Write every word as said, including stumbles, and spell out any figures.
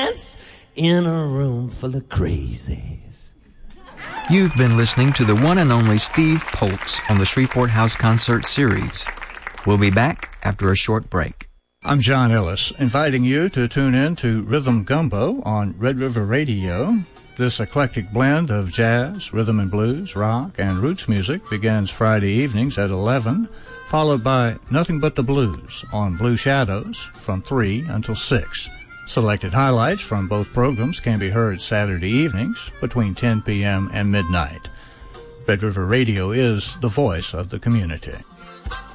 dance in a room full of crazies. You've been listening to the one and only Steve Poltz on the Shreveport House Concert Series. We'll be back after a short break. I'm John Ellis, inviting you to tune in to Rhythm Gumbo on Red River Radio. This eclectic blend of jazz, rhythm and blues, rock, and roots music begins Friday evenings at eleven, followed by Nothing But the Blues on Blue Shadows from three until six. Selected highlights from both programs can be heard Saturday evenings between ten p.m. and midnight. Red River Radio is the voice of the community.